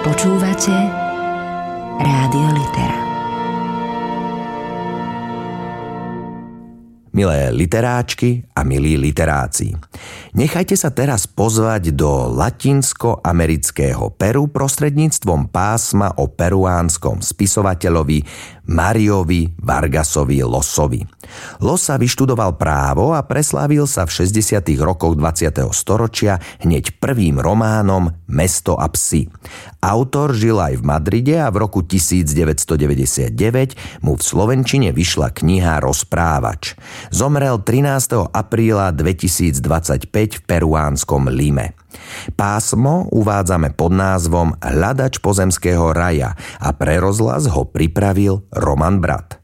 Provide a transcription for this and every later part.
Počúvate Rádio Litera. Milé literáčky a milí literáci, nechajte sa teraz pozvať do latinsko-amerického Peru prostredníctvom pásma o peruánskom spisovateľovi Mariovi Vargasovi Llosovi. Llosa vyštudoval právo a preslávil sa v 60. rokoch 20. storočia hneď prvým románom Mesto a psi. Autor žil aj v Madride a v roku 1999 mu v slovenčine vyšla kniha Rozprávač. Zomrel 13. apríla 2025 v peruánskom Lime. Pásmo uvádzame pod názvom Hľadač pozemského raja a pre rozhlas ho pripravil Roman Brat.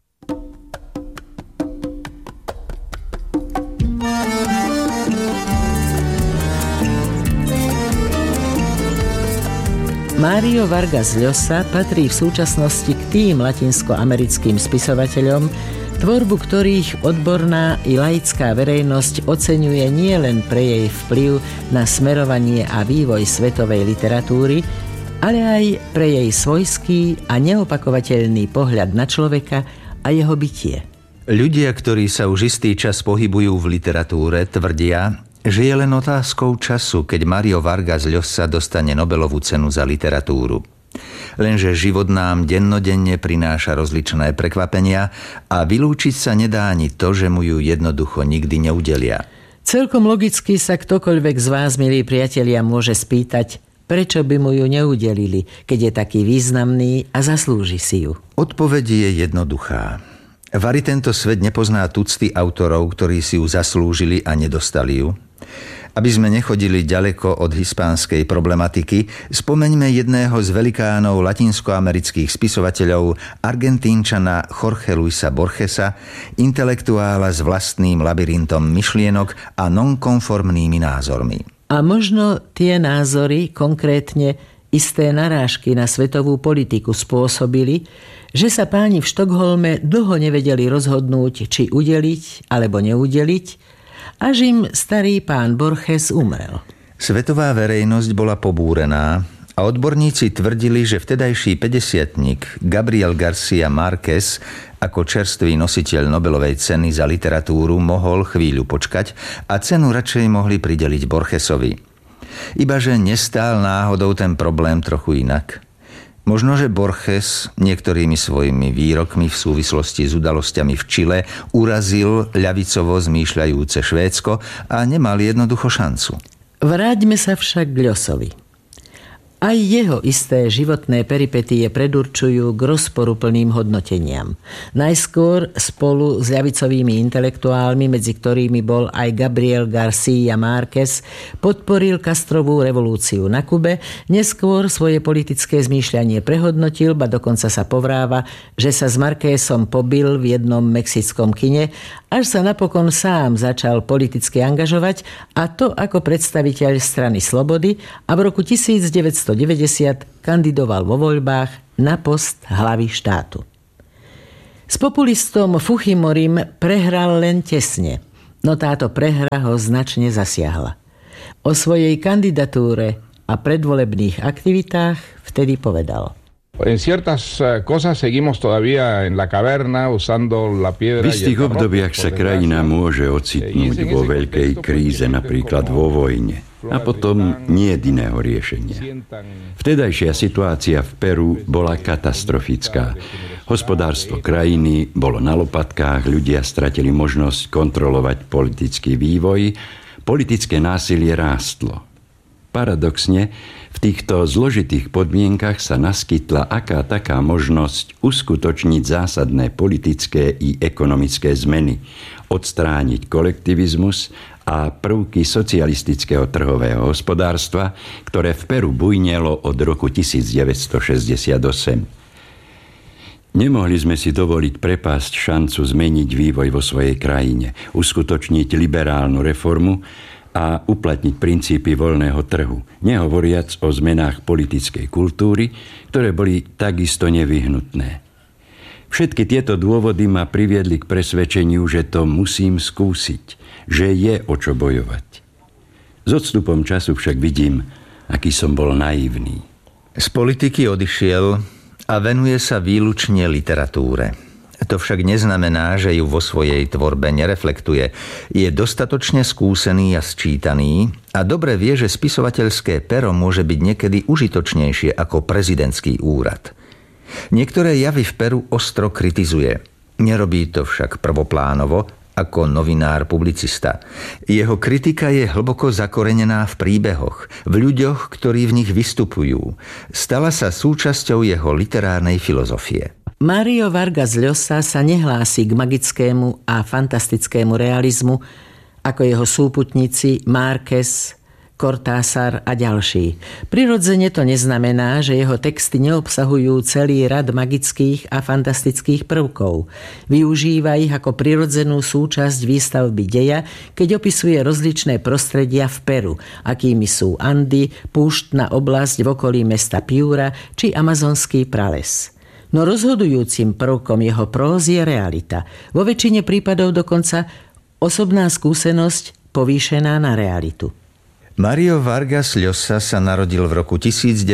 Mario Vargas Llosa patrí v súčasnosti k tým latinskoamerickým spisovateľom, tvorbu ktorých odborná i laická verejnosť oceňuje nielen pre jej vplyv na smerovanie a vývoj svetovej literatúry, ale aj pre jej svojský a neopakovateľný pohľad na človeka a jeho bytie. Ľudia, ktorí sa už istý čas pohybujú v literatúre, tvrdia, že je len otázkou času, keď Mario Vargas Llosa dostane Nobelovú cenu za literatúru. Lenže život nám dennodenne prináša rozličné prekvapenia a vylúčiť sa nedá ani to, že mu ju jednoducho nikdy neudelia. Celkom logicky sa ktokoľvek z vás, milí priatelia, môže spýtať, prečo by mu ju neudelili, keď je taký významný a zaslúži si ju. Odpoveď je jednoduchá. Vari tento svet nepozná tucty autorov, ktorí si ju zaslúžili a nedostali ju. Aby sme nechodili ďaleko od hispánskej problematiky, spomeňme jedného z velikánov latinskoamerických spisovateľov, Argentínčana Jorge Luisa Borgesa, intelektuála s vlastným labyrintom myšlienok a nonkonformnými názormi. A možno tie názory, konkrétne isté narážky na svetovú politiku spôsobili, že sa páni v Štokholme dlho nevedeli rozhodnúť, či udeliť alebo neudeliť, až im starý pán Borges umrel. Svetová verejnosť bola pobúrená a odborníci tvrdili, že vtedajší 50-tník Gabriel García Márquez ako čerstvý nositeľ Nobelovej ceny za literatúru mohol chvíľu počkať a cenu radšej mohli prideliť Borgesovi. Ibaže nestál náhodou ten problém trochu inak. Možno, že Borges niektorými svojimi výrokmi v súvislosti s udalosťami v Čile urazil ľavicovo zmýšľajúce Švédsko a nemal jednoducho šancu. Vráťme sa však k Llosovi. Aj jeho isté životné peripetie predurčujú k rozporuplným hodnoteniam. Najskôr spolu s ľavicovými intelektuálmi, medzi ktorými bol aj Gabriel García Márquez, podporil Castrovú revolúciu na Kube, neskôr svoje politické zmýšľanie prehodnotil, ba dokonca sa povráva, že sa s Márquezom pobil v jednom mexickom kine, až sa napokon sám začal politicky angažovať, a to ako predstaviteľ strany Slobody, a v roku 1990 kandidoval vo voľbách na post hlavy štátu. S populistom Fujimorim prehral len tesne, no táto prehra ho značne zasiahla. O svojej kandidatúre a predvolebných aktivitách vtedy povedal: En ciertas cosas seguimos todavía en la caverna usando la piedra. V istých obdobiach sa krajina môže ocitnúť vo veľkej kríze, napríklad vo vojne. A potom nie je iného riešenia. Vtedajšia situácia v Peru bola katastrofická. Hospodárstvo krajiny bolo na lopatkách, ľudia stratili možnosť kontrolovať politický vývoj, politické násilie rástlo. Paradoxne, v týchto zložitých podmienkach sa naskytla aká taká možnosť uskutočniť zásadné politické i ekonomické zmeny, odstrániť kolektivizmus a prvky socialistického trhového hospodárstva, ktoré v Peru bujnelo od roku 1968. Nemohli sme si dovoliť prepásť šancu zmeniť vývoj vo svojej krajine, uskutočniť liberálnu reformu a uplatniť princípy voľného trhu, nehovoriac o zmenách politickej kultúry, ktoré boli takisto nevyhnutné. Všetky tieto dôvody ma priviedli k presvedčeniu, že to musím skúsiť, že je o čo bojovať. S odstupom času však vidím, aký som bol naivný. Z politiky odišiel a venuje sa výlučne literatúre. To však neznamená, že ju vo svojej tvorbe nereflektuje. Je dostatočne skúsený a sčítaný a dobre vie, že spisovateľské pero môže byť niekedy užitočnejšie ako prezidentský úrad. Niektoré javy v Peru ostro kritizuje. Nerobí to však prvoplánovo ako novinár publicista. Jeho kritika je hlboko zakorenená v príbehoch, v ľuďoch, ktorí v nich vystupujú. Stala sa súčasťou jeho literárnej filozofie. Mario Vargas Llosa sa nehlási k magickému a fantastickému realizmu ako jeho súputníci Márquez, Cortázar a ďalší. Prirodzene to neznamená, že jeho texty neobsahujú celý rad magických a fantastických prvkov. Využíva ich ako prirodzenú súčasť výstavby deja, keď opisuje rozličné prostredia v Peru, akými sú Andy, púštna oblasť v okolí mesta Piura či amazonský prales. No rozhodujúcim prvkom jeho prózy je realita. Vo väčšine prípadov dokonca osobná skúsenosť povýšená na realitu. Mario Vargas Llosa sa narodil v roku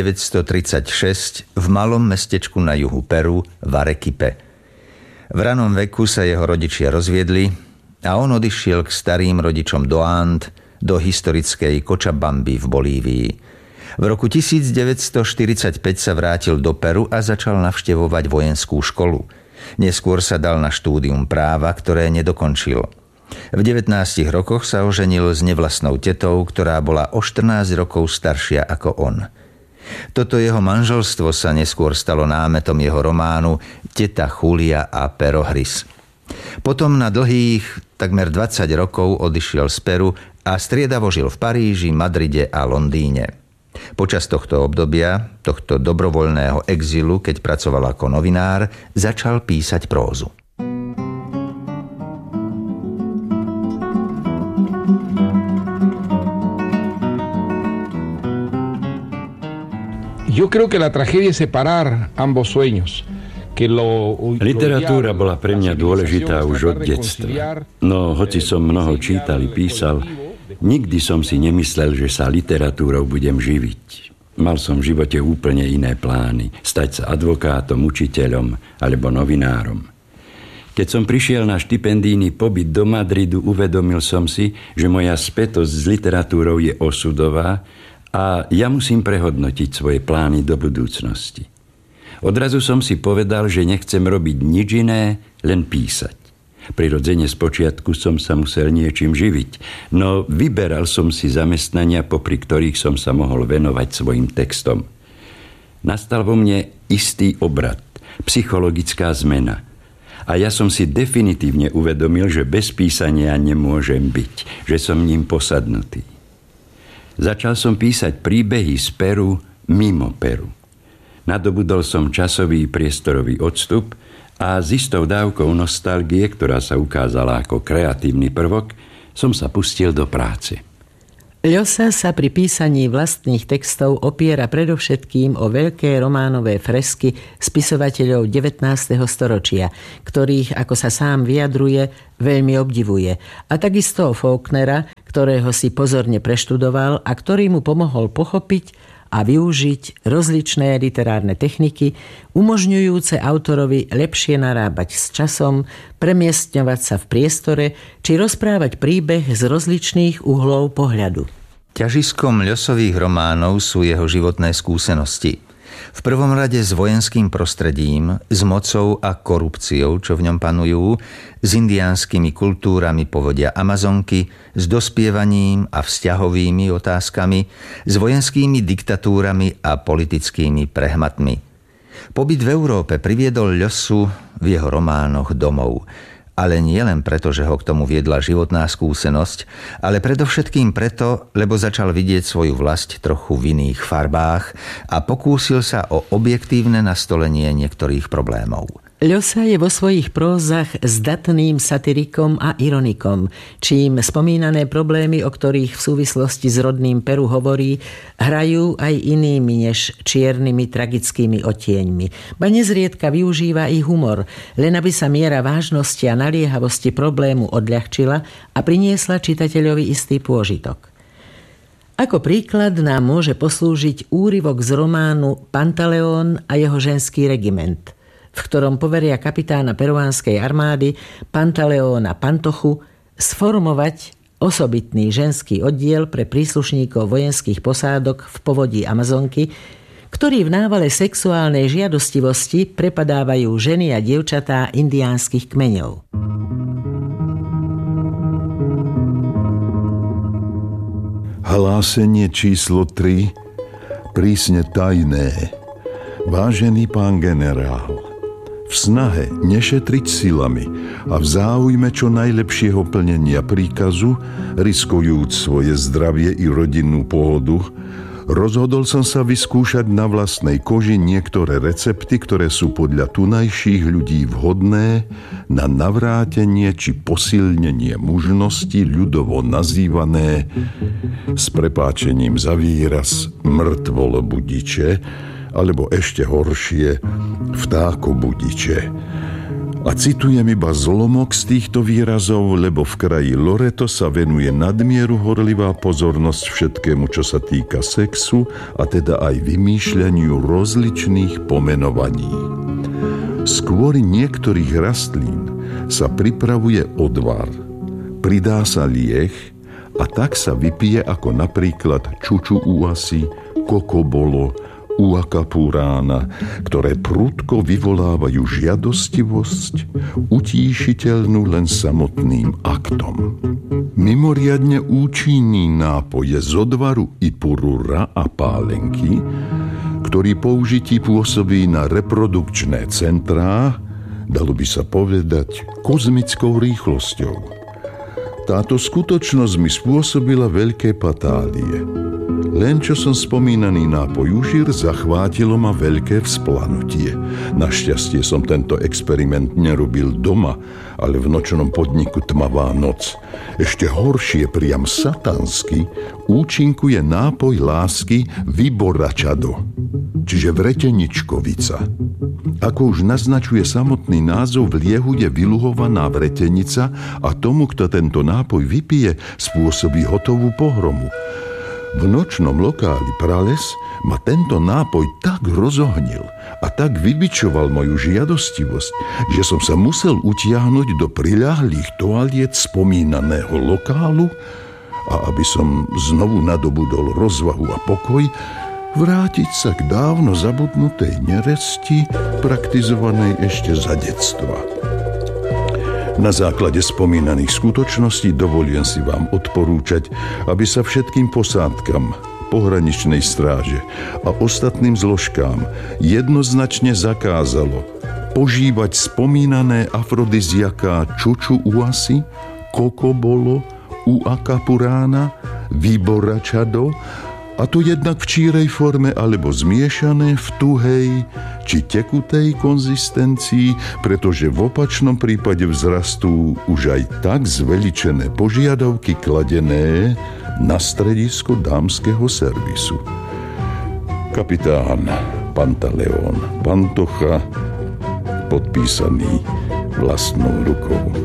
1936 v malom mestečku na juhu Peru, v Arequipe. V ranom veku sa jeho rodičia rozviedli a on odišiel k starým rodičom do And, do historickej Cochabamby v Bolívii. V roku 1945 sa vrátil do Peru a začal navštevovať vojenskú školu. Neskôr sa dal na štúdium práva, ktoré nedokončil. V 19 rokoch sa oženil s nevlastnou tetou, ktorá bola o 14 rokov staršia ako on. Toto jeho manželstvo sa neskôr stalo námetom jeho románu Teta Julia a Pero Hris. Potom na dlhých takmer 20 rokov odišiel z Peru a striedavo žil v Paríži, Madride a Londýne. Počas tohto obdobia, tohto dobrovoľného exilu, keď pracoval ako novinár, začal písať prózu. Yo creo que la tragedia es separar ambos sueños. Literatúra bola pre mňa dôležitá už od detstva. No hoci som mnoho čítal i písal, nikdy som si nemyslel, že sa literatúrou budem živiť. Mal som v živote úplne iné plány. Stať sa advokátom, učiteľom alebo novinárom. Keď som prišiel na štipendijný pobyt do Madridu, uvedomil som si, že moja spätosť s literatúrou je osudová a ja musím prehodnotiť svoje plány do budúcnosti. Odrazu som si povedal, že nechcem robiť nič iné, len písať. Prirodzene spočiatku som sa musel niečím živiť, no vyberal som si zamestnania, popri ktorých som sa mohol venovať svojim textom. Nastal vo mne istý obrat, psychologická zmena. A ja som si definitívne uvedomil, že bez písania nemôžem byť, že som ním posadnutý. Začal som písať príbehy z Peru mimo Peru. Nadobudol som časový priestorový odstup a s istou dávkou nostalgie, ktorá sa ukázala ako kreatívny prvok, som sa pustil do práce. Llosa sa pri písaní vlastných textov opiera predovšetkým o veľké románové fresky spisovateľov 19. storočia, ktorých, ako sa sám vyjadruje, veľmi obdivuje. A takisto o Faulknera, ktorého si pozorne preštudoval a ktorý mu pomohol pochopiť a využiť rozličné literárne techniky, umožňujúce autorovi lepšie narábať s časom, premiestňovať sa v priestore či rozprávať príbeh z rozličných uhlov pohľadu. Ťažiskom Llosových románov sú jeho životné skúsenosti. V prvom rade s vojenským prostredím, s mocou a korupciou, čo v ňom panujú, s indiánskymi kultúrami povodia Amazonky, s dospievaním a vzťahovými otázkami, s vojenskými diktatúrami a politickými prehmatmi. Pobyt v Európe priviedol Llosu v jeho románoch domov. Ale nie len preto, že ho k tomu viedla životná skúsenosť, ale predovšetkým preto, lebo začal vidieť svoju vlast trochu v iných farbách a pokúsil sa o objektívne nastolenie niektorých problémov. Llosa je vo svojich prózach zdatným satirikom a ironikom, čím spomínané problémy, o ktorých v súvislosti s rodným Peru hovorí, hrajú aj inými než čiernymi tragickými odtieňmi. Ba nezriedka využíva i humor, len aby sa miera vážnosti a naliehavosti problému odľahčila a priniesla čitateľovi istý pôžitok. Ako príklad nám môže poslúžiť úryvok z románu Pantaleón a jeho ženský regiment, v ktorom poveria kapitána peruánskej armády Pantaleóna Pantochu sformovať osobitný ženský oddiel pre príslušníkov vojenských posádok v povodí Amazonky, ktorí v návale sexuálnej žiadostivosti prepadávajú ženy a dievčatá indiánskych kmeňov. Hlásenie číslo 3, prísne tajné. Vážený pán generál, v snahe nešetriť silami a v záujme čo najlepšieho plnenia príkazu, riskujúc svoje zdravie i rodinnú pohodu, rozhodol som sa vyskúšať na vlastnej koži niektoré recepty, ktoré sú podľa tunajších ľudí vhodné na navrátenie či posilnenie mužnosti, ľudovo nazývané, s prepáčením za výraz, mŕtvolobudiče, alebo ešte horšie, vtákobudiče. A citujem iba zlomok z týchto výrazov, lebo v kraji Loreto sa venuje nadmieru horlivá pozornosť všetkému, čo sa týka sexu, a teda aj vymýšľaniu rozličných pomenovaní. Z kvôry niektorých rastlín sa pripravuje odvar, pridá sa lieh a tak sa vypije ako napríklad čuču uasi, kokobolo, uakapurána, ktoré prudko vyvolávajú žiadostivosť, utíšiteľnú len samotným aktom. Mimoriadne účinný nápoj je z odvaru ipurura a pálenky, ktorý použití pôsobí na reprodukčné centrá, dalo by sa povedať, kozmickou rýchlosťou. Táto skutočnosť mi spôsobila veľké patálie. Len čo som spomínaný nápoj užír, zachvátilo ma veľké vzplanutie. Našťastie som tento experiment nerobil doma, ale v nočnom podniku Tmavá noc. Ešte horšie, priam satansky, účinkuje nápoj lásky Vyboračado, čiže vreteničkovica. Ako už naznačuje samotný názov, v liehu je vyluhovaná vretenica a tomu, kto tento nápoj vypije, spôsobí hotovú pohromu. V nočnom lokáli Prales ma tento nápoj tak rozohnil a tak vybičoval moju žiadostivosť, že som sa musel utiahnuť do priľahlých toaliet spomínaného lokálu a aby som znovu nadobudol rozvahu a pokoj, vrátiť sa k dávno zabudnutej neresti, praktizovanej ešte za detstva. Na základe spomínaných skutočností dovolím si vám odporúčať, aby sa všetkým posádkam pohraničnej stráže a ostatným zložkám jednoznačne zakázalo požívať spomínané afrodiziaká čuču uasi, kokobolo, uakapurána, vyboračado, a to jednak v čírej forme alebo zmiešané v tuhej či tekutej konzistencii, pretože v opačnom prípade vzrastú už aj tak zveličené požiadavky kladené na stredisko dámskeho servisu. Kapitán Pantaleón Pantocha, podpísaný vlastnou rukou.